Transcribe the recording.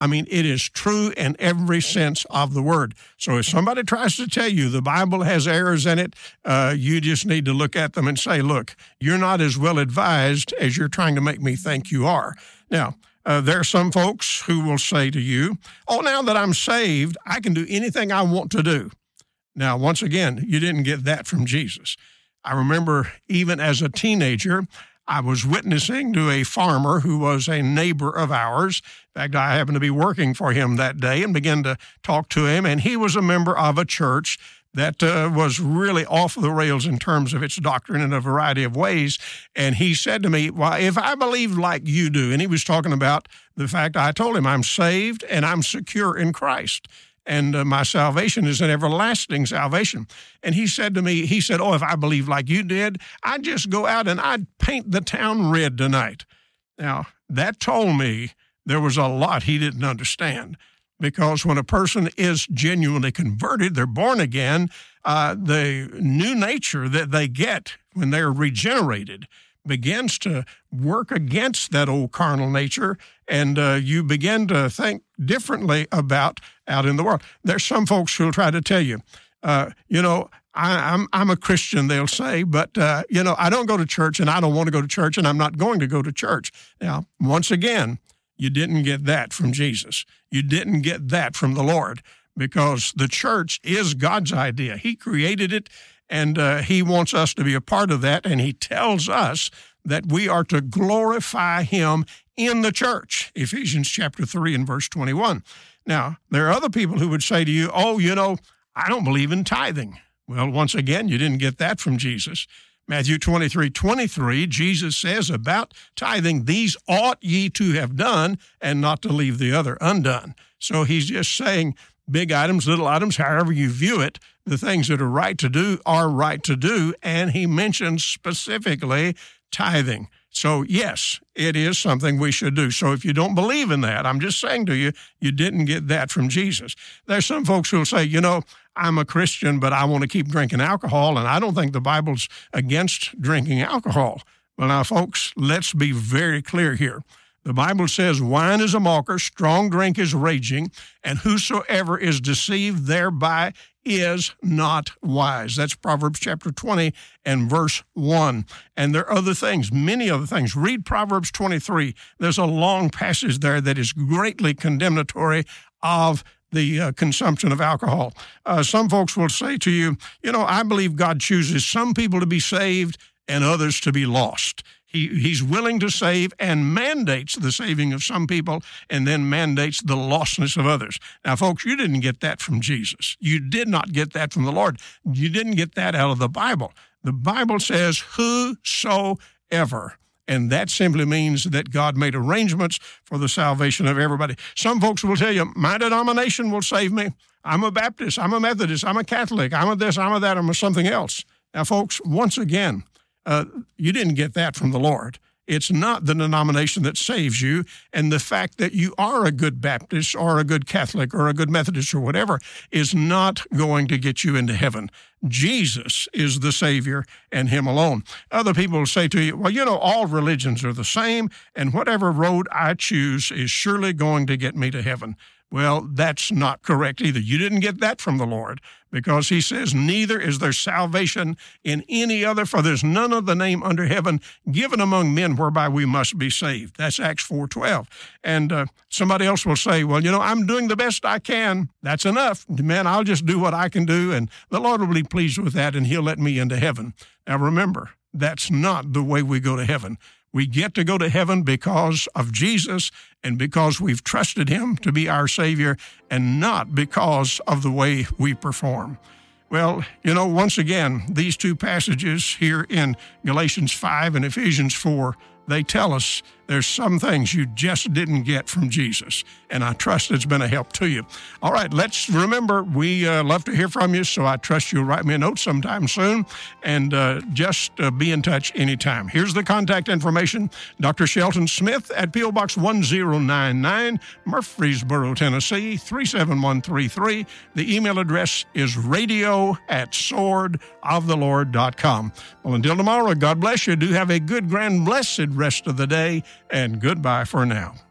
I mean, it is true in every sense of the word. So if somebody tries to tell you the Bible has errors in it, you just need to look at them and say, look, you're not as well advised as you're trying to make me think you are. Now, there are some folks who will say to you, oh, now that I'm saved, I can do anything I want to do. Now, once again, you didn't get that from Jesus. I remember even as a teenager, I was witnessing to a farmer who was a neighbor of ours. In fact, I happened to be working for him that day and began to talk to him, and he was a member of a church that was really off the rails in terms of its doctrine in a variety of ways. And he said to me, well, if I believe like you do, and he was talking about the fact I told him I'm saved and I'm secure in Christ. And my salvation is an everlasting salvation. And he said to me, oh, if I believe like you did, I'd just go out and I'd paint the town red tonight. Now, that told me there was a lot he didn't understand, because when a person is genuinely converted, they're born again, the new nature that they get when they're regenerated begins to work against that old carnal nature, and you begin to think differently about out in the world. There's some folks who'll try to tell you, I'm a Christian, they'll say, but, I don't go to church, and I don't want to go to church, and I'm not going to go to church. Now, once again, you didn't get that from Jesus. You didn't get that from the Lord, because the church is God's idea. He created it, and he wants us to be a part of that, and he tells us that we are to glorify him in the church, Ephesians chapter 3 and verse 21. Now, there are other people who would say to you, I don't believe in tithing. Well, once again, you didn't get that from Jesus. Matthew 23:23, Jesus says about tithing, these ought ye to have done, and not to leave the other undone. So he's just saying big items, little items, however you view it, the things that are right to do are right to do, and he mentions specifically tithing. So, yes, it is something we should do. So if you don't believe in that, I'm just saying to you, you didn't get that from Jesus. There's some folks who will say, I'm a Christian, but I want to keep drinking alcohol, and I don't think the Bible's against drinking alcohol. Well, now, folks, let's be very clear here. The Bible says wine is a mocker, strong drink is raging, and whosoever is deceived thereby is not wise. That's Proverbs chapter 20 and verse 1. And there are other things, many other things. Read Proverbs 23. There's a long passage there that is greatly condemnatory of the consumption of alcohol. Some folks will say to you, I believe God chooses some people to be saved and others to be lost. He's willing to save and mandates the saving of some people and then mandates the lostness of others. Now, folks, you didn't get that from Jesus. You did not get that from the Lord. You didn't get that out of the Bible. The Bible says whosoever, and that simply means that God made arrangements for the salvation of everybody. Some folks will tell you, my denomination will save me. I'm a Baptist, I'm a Methodist, I'm a Catholic, I'm a this, I'm a that, I'm a something else. Now, folks, once again, you didn't get that from the Lord. It's not the denomination that saves you, and the fact that you are a good Baptist or a good Catholic or a good Methodist or whatever is not going to get you into heaven. Jesus is the Savior and him alone. Other people will say to you, well, all religions are the same, and whatever road I choose is surely going to get me to heaven. Well, that's not correct either. You didn't get that from the Lord, because he says, neither is there salvation in any other, for there's none of the name under heaven given among men whereby we must be saved. That's Acts 4:12. And somebody else will say, well, I'm doing the best I can. That's enough. Man, I'll just do what I can do, and the Lord will be pleased with that, and he'll let me into heaven. Now, remember, that's not the way we go to heaven. We get to go to heaven because of Jesus and because we've trusted him to be our Savior, and not because of the way we perform. Well, once again, these two passages here in Galatians 5 and Ephesians 4, they tell us there's some things you just didn't get from Jesus, and I trust it's been a help to you. All right, let's remember, we love to hear from you, so I trust you'll write me a note sometime soon, and just be in touch anytime. Here's the contact information: Dr. Shelton Smith at P.O. Box 1099, Murfreesboro, Tennessee, 37133. The email address is radio@swordoftheLord.com. Well, until tomorrow, God bless you. Do have a good, grand, blessed rest of the day, and goodbye for now.